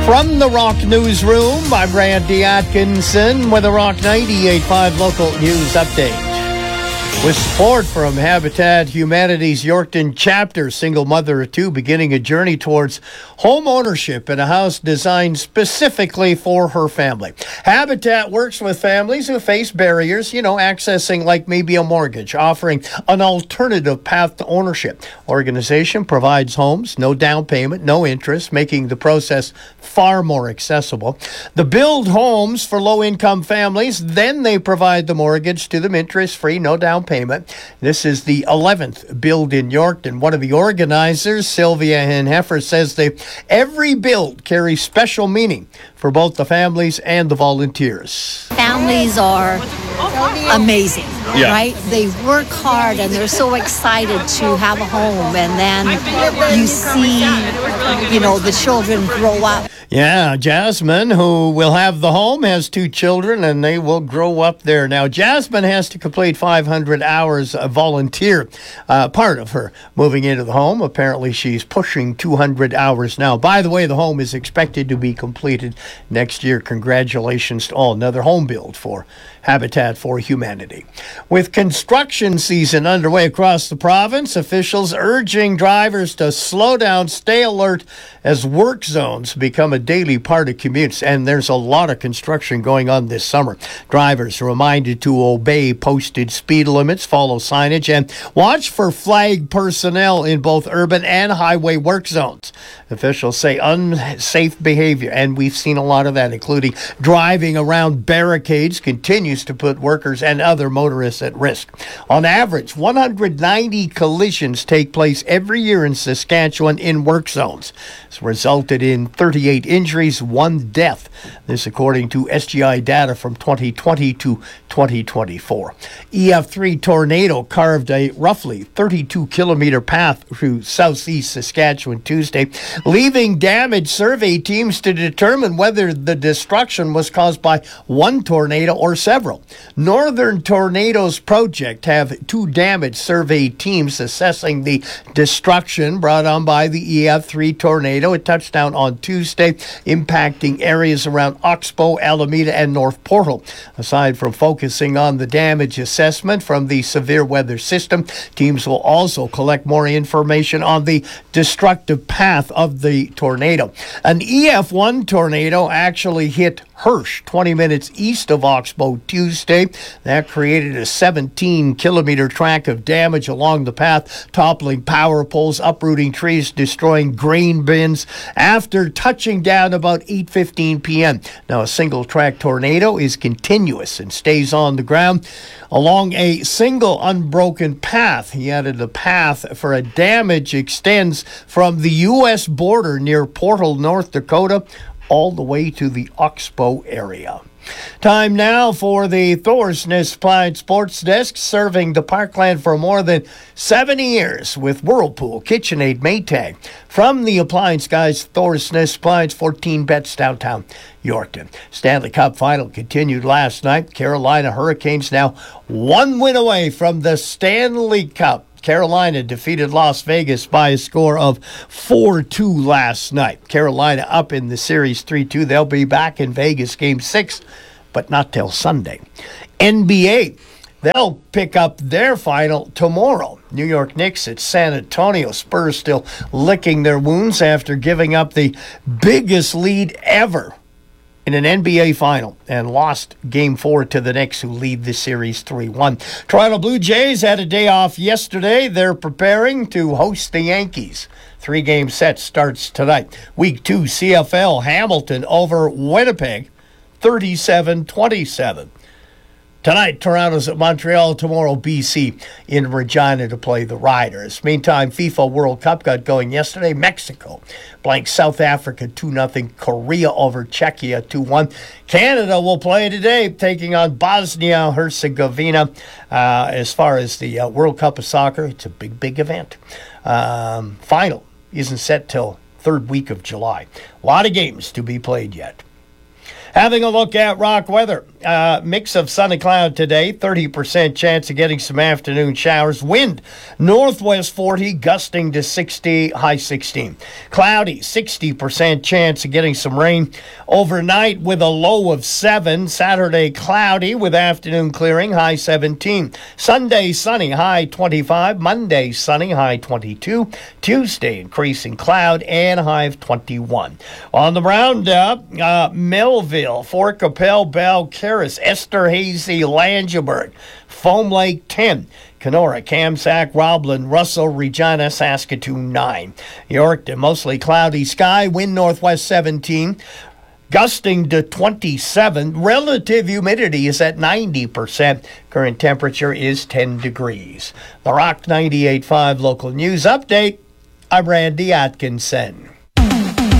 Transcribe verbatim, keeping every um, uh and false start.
From the Rock Newsroom, I'm Randy Atkinson with a Rock ninety-eight point five local news update. With support from Habitat Humanity's Yorkton chapter, single mother of two beginning a journey towards home ownership in a house designed specifically for her family. Habitat works with families who face barriers, you know, accessing like maybe a mortgage, offering an alternative path to ownership. Organization provides homes, no down payment, no interest, making the process far more accessible. The build homes for low-income families, then they provide the mortgage to them interest-free, no down payment. This is the eleventh build in Yorkton. One of the organizers, Sylvia Henheffer, says that every build carries special meaning for both the families and the volunteers. Families are amazing, yeah. right? They work hard and they're so excited to have a home, and then you see, you know, the children grow up. Yeah, Jasmine, who will have the home, has two children, and they will grow up there. Now, Jasmine has to complete five hundred hours of volunteer, uh, part of her moving into the home. Apparently, she's pushing two hundred hours now. By the way, the home is expected to be completed next year. Congratulations to all. Another home build for Habitat for Humanity. With construction season underway across the province, officials urging drivers to slow down, stay alert as work zones become a daily part of commutes. And there's a lot of construction going on this summer. Drivers are reminded to obey posted speed limits, follow signage, and watch for flag personnel in both urban and highway work zones. Officials say unsafe behavior, and we've seen a lot of that, including driving around barricades, continues to put workers and other motorists at risk. On average, one hundred ninety collisions take place every year in Saskatchewan in work zones. It's resulted in thirty-eight injuries, one death. This according to S G I data from twenty twenty to twenty twenty-four. E F three tornado carved a roughly thirty-two kilometer path through southeast Saskatchewan Tuesday, leaving damaged survey teams to determine whether the destruction was caused by one tornado or several. Northern Tornadoes Project have two damaged survey teams assessing the destruction brought on by the E F three tornado. It touched down on Tuesday, impacting areas around Oxbow, Alameda, and North Portal. Aside from focusing on the damage assessment from the severe weather system, teams will also collect more information on the destructive path of the tornado. An E F one tornado actually hit Hirsch, twenty minutes east of Oxbow Tuesday. That created a seventeen kilometer track of damage along the path, toppling power poles, uprooting trees, destroying grain bins after touching down about eight fifteen p.m. Now, a single track tornado is continuous and stays on the ground along a single unbroken path. He added the path for a damage extends from the U S border near Portal, North Dakota, all the way to the Oxbow area. Time now for the Thorsness Appliance Sports Desk, serving the Parkland for more than seventy years with Whirlpool, KitchenAid, Maytag. From the appliance guys, Thorsness Appliance, fourteen bets downtown Yorkton. Stanley Cup final continued last night. Carolina Hurricanes now one win away from the Stanley Cup. Carolina defeated Las Vegas by a score of four two last night. Carolina up in the series three two. They'll be back in Vegas game six, but not till Sunday. N B A, they'll pick up their final tomorrow. New York Knicks at San Antonio. Spurs still licking their wounds after giving up the biggest lead ever in an N B A final and lost game four to the Knicks, who lead the series three one. Toronto Blue Jays had a day off yesterday. They're preparing to host the Yankees. Three-game set starts tonight. Week two C F L, Hamilton over Winnipeg, thirty-seven twenty-seven. Tonight, Toronto's at Montreal. Tomorrow, B C in Regina to play the Riders. Meantime, FIFA World Cup got going yesterday. Mexico blank South Africa two nothing. Korea over Czechia two one. Canada will play today, taking on Bosnia-Herzegovina. Uh, as far as the uh, World Cup of Soccer, it's a big, big event. Um, final isn't set till third week of July. A lot of games to be played yet. Having a look at rock weather. Uh, mix of sun and cloud today. thirty percent chance of getting some afternoon showers. Wind, northwest forty, gusting to sixty, high sixteen. Cloudy, sixty percent chance of getting some rain. Overnight with a low of seven. Saturday, cloudy with afternoon clearing, high seventeen. Sunday, sunny, high twenty-five. Monday, sunny, high twenty-two. Tuesday, increasing cloud and high of twenty-one. On the roundup, uh, Melville, Fort Capel, Bell, Karis, Esterhazy, Langeberg, Foam Lake ten, Kenora, Kamsack, Roblin, Russell, Regina, Saskatoon nine. Yorkton, mostly cloudy sky, wind northwest seventeen, gusting to twenty-seven. Relative humidity is at ninety percent. Current temperature is ten degrees. The Rock ninety-eight point five local news update. I'm Randy Atkinson.